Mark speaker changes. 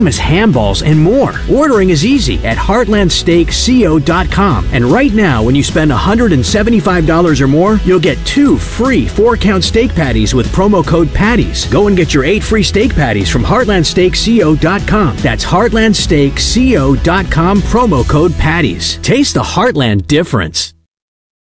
Speaker 1: handballs, and more. Ordering is easy at heartlandsteakco.com. And right now, when you spend $175 or more, you'll get 2 free 4-count steak patties with promo code PATTIES. Go and get your 8 free steak patties from heartlandsteakco.com. That's heartlandsteakco.com, promo code PATTIES. Taste the Heartland difference.